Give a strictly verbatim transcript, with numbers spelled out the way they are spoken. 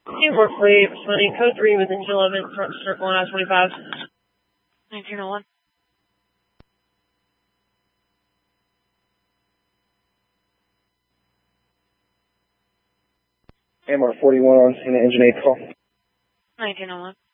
Airport three, responding code three with engine eleven, front circle on I twenty-five. nineteen oh one. M R forty-one on scene, engine eight call. nineteen oh one.